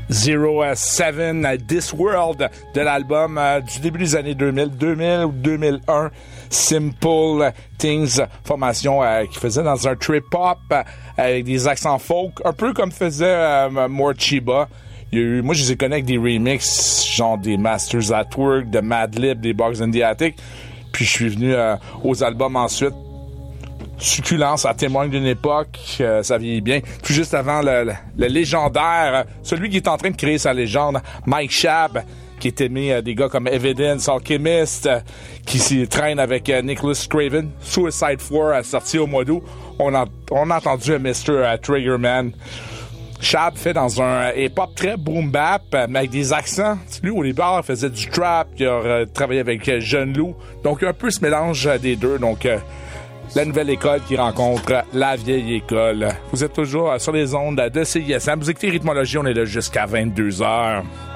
07 This World de l'album du début des années 2000 ou 2001, Simple Things, formation qui faisait dans un trip-hop avec des accents folk, un peu comme faisait Morchiba. Moi, je les ai connus avec des remixes, genre des Masters at Work, de Madlib, des Bugs in the Attic. Puis je suis venu aux albums ensuite. Succulent, ça témoigne d'une époque, ça vieillit bien. Puis juste avant, le légendaire, celui qui est en train de créer sa légende, Mike Schaab, qui est aimé des gars comme Evidence, Alchemist, qui s'y traîne avec Nicholas Craven. Suicide 4 sorti au mois d'août. On a entendu Mr. Triggerman. Schaab fait dans un hip-hop très boom-bap, mais avec des accents. Lui, au départ, il faisait du trap, il a travaillé avec Jeune Loup. Donc, un peu ce mélange des deux. Donc, la nouvelle école qui rencontre la vieille école. Vous êtes toujours sur les ondes de CISM. Vous écoutez Rythmologie, on est là jusqu'à 22h.